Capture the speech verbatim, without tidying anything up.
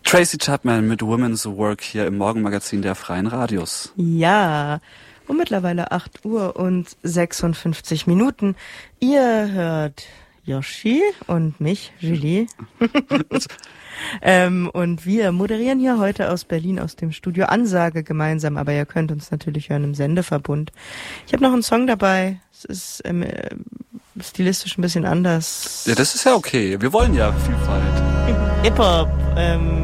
Tracy Chapman mit Women's Work hier im Morgenmagazin der Freien Radios. Ja, um mittlerweile acht Uhr und sechsundfünfzig Minuten. Ihr hört Yoshi und mich, Julie. ähm, und wir moderieren hier heute aus Berlin aus dem Studio Ansage gemeinsam, aber ihr könnt uns natürlich hören im Sendeverbund. Ich habe noch einen Song dabei. Es ist ähm, stilistisch ein bisschen anders. Ja, das ist ja okay. Wir wollen ja Vielfalt. Hip-Hop, ähm,